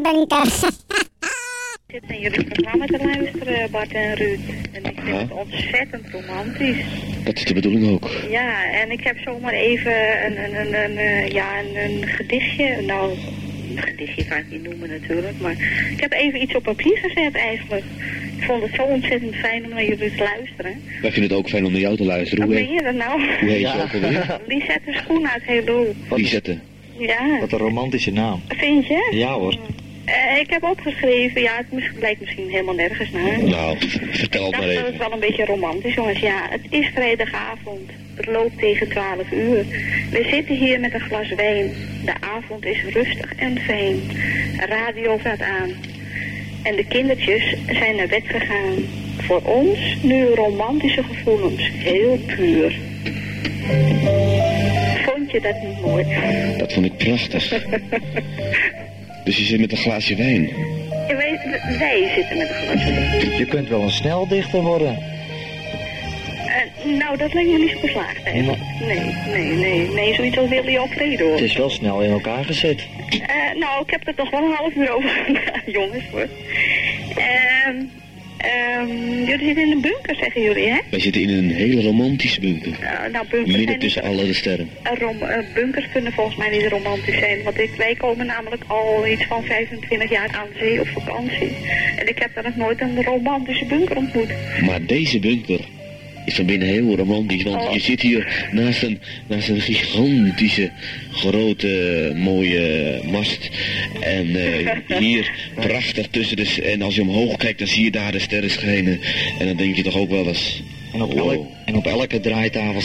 bunker. Ik zit naar jullie programma te luisteren, Bart en Ruud. En ik vind het ontzettend romantisch. Dat is de bedoeling ook. Ja, en ik heb zomaar even een gedichtje. Nou, een gedichtje kan ik niet noemen natuurlijk. Maar ik heb even iets op papier gezet eigenlijk. Ik vond het zo ontzettend fijn om naar jullie te luisteren. Wij vinden het ook fijn om naar jou te luisteren. Hoe ben je dat nou? Hoe heet je ook alweer? Lisette Schoen uit Heeloo. Lisette. Ja. Wat een romantische naam. Vind je? Ja hoor. Ik heb opgeschreven, ja, het lijkt misschien helemaal nergens naar. Nou, vertel het maar Dat even. is wel een beetje romantisch, jongens. Ja, het is vrijdagavond. Het loopt tegen 12 uur. We zitten hier met een glas wijn. De avond is rustig en fijn. Radio gaat aan. En de kindertjes zijn naar bed gegaan. Voor ons nu romantische gevoelens. Heel puur. Vond je dat niet mooi? Dat vond ik prachtig. Dus je zit met een glaasje wijn. Ja, wij zitten met een glas wijn. Je kunt wel een sneldichter worden. Nou, dat lijkt me niet zo geslaagd eigenlijk. Nee, zoiets als Willy Alfredo. Het is wel snel in elkaar gezet. Nou, ik heb er toch wel een half uur over gedaan, jongens hoor. Jullie zitten in een bunker, zeggen jullie, hè? Wij zitten in een hele romantische bunker. Nou, bunkers Midden tussen alle de sterren. Bunkers kunnen volgens mij niet romantisch zijn, want wij komen namelijk al iets van 25 jaar aan de zee op vakantie. En ik heb daar nog nooit een romantische bunker ontmoet. Maar deze bunker is van binnen heel romantisch, want je zit hier naast een gigantische, grote, mooie mast. En hier prachtig tussen en als je omhoog kijkt, dan zie je daar de sterren schijnen. En dan denk je toch ook wel eens, En op elke draaitafel